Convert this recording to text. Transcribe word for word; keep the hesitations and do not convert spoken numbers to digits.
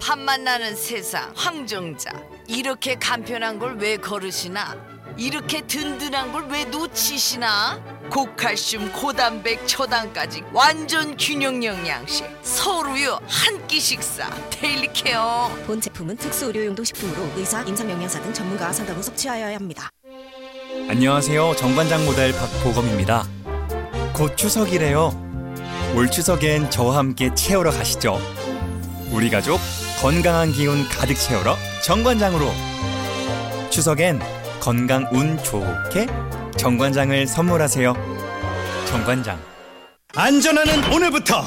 한만 나는 세상 황정자. 이렇게 간편한 걸 왜 거르시나? 이렇게 든든한 걸 왜 놓치시나? 고칼슘, 고단백, 초당까지 완전 균형 영양식. 서울우유 한 끼 식사. 데일리 케어. 본 제품은 특수 의료용도 식품으로 의사, 임상영양사 등 전문가와 상담 후 섭취하여야 합니다. 안녕하세요. 정관장 모델 박보검입니다. 곧 추석이래요. 올 추석엔 저와 함께 채우러 가시죠. 우리 가족 건강한 기운 가득 채우러 정관장으로. 추석엔 건강 운 좋게 정관장을 선물하세요. 정관장. 안전하는 오늘부터